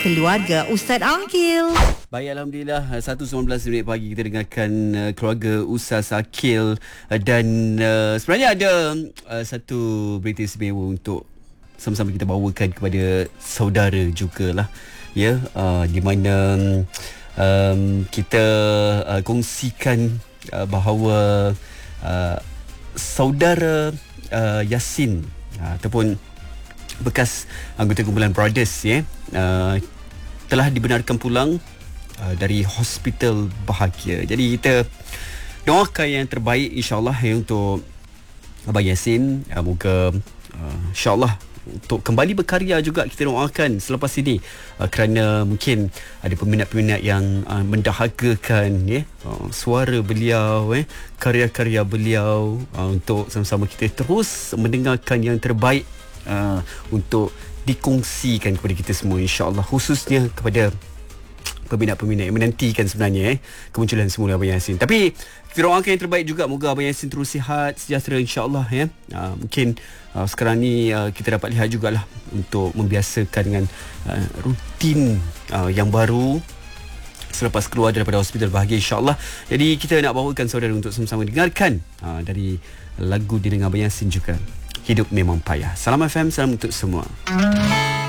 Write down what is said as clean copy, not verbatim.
Keluarga Ustaz Aqil. Baik, Alhamdulillah 1.19 minit pagi kita dengarkan keluarga Ustaz Aqil dan sebenarnya ada satu berita istimewa untuk sama-sama kita bawakan kepada saudara jugalah, ya, di mana kita kongsikan bahawa saudara Yasin ataupun bekas anggota kumpulan Brothers, ya, telah dibenarkan pulang dari hospital bahagia. Jadi kita doakan yang terbaik insya-Allah, ya, untuk Abang Yasin. Moga insya-Allah untuk kembali berkarya juga kita doakan selepas ini, kerana mungkin ada peminat-peminat yang mendahagakan, ya, suara beliau, karya-karya beliau, untuk sama-sama kita terus mendengarkan yang terbaik untuk dikongsikan kepada kita semua insya-Allah, khususnya kepada peminat-peminat yang menantikan sebenarnya kemunculan semula Abang Yasin. Tapi kita doakan yang terbaik juga, moga Abang Yasin terus sihat sejahtera insya-Allah, ya. Mungkin sekarang ni kita dapat lihat jugalah untuk membiasakan dengan rutin yang baru selepas keluar daripada hospital bahagia insya-Allah. Jadi kita nak bawakan saudara untuk sama-sama dengarkan dari lagu dengan Abang Yasin juga, Hidup Memang Payah. Salam FM, salam untuk semua.